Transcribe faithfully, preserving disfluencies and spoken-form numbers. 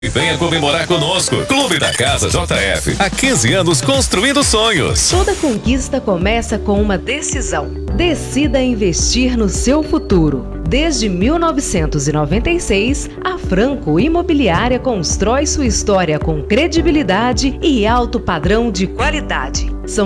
Venha comemorar conosco. Clube da Casa J F. Há quinze anos construindo sonhos. Toda conquista começa com uma decisão. Decida investir no seu futuro. Desde mil novecentos e noventa e seis, a Franco Imobiliária constrói sua história com credibilidade e alto padrão de qualidade. São